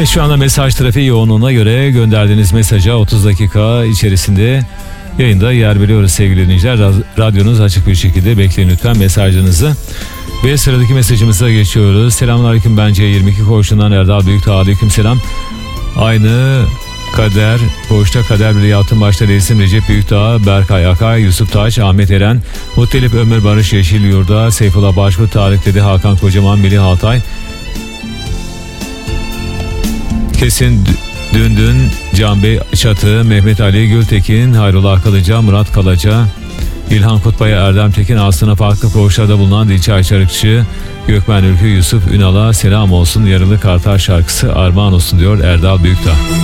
Evet, şu anda mesaj trafiği yoğunluğuna göre gönderdiğiniz mesaja 30 dakika içerisinde yayında yer veriyoruz sevgili dinleyiciler. Radyonuz açık bir şekilde bekleyin lütfen mesajınızı. Ve sıradaki mesajımıza geçiyoruz. Selamünaleyküm, ben C22 Koğuşu'ndan Erdal Büyükdağ. Aleykümselam. Aynı kader, Koğuş'ta kader bile yaptım. Başta reisim Recep Büyükdağ, Berkay Akay, Yusuf Taş, Ahmet Eren, Muttalip Ömür Barış Yeşil Yurda, Seyfullah Başbuğ, Tarık Dedi, Hakan Kocaman, Melih Altay, Kesin Dündün, Can Bey Çatı, Mehmet Ali Gültekin, Hayrullah Kalıca, Murat Kalaca, İlhan Kutbay, Erdem Tekin, aslında farklı koğuşlarda bulunan Dilçay Çarıkçı, Gökmen Ülkü, Yusuf Ünal'a selam olsun, yarılı Kartal şarkısı armağan olsun diyor Erdal Büyükdağ.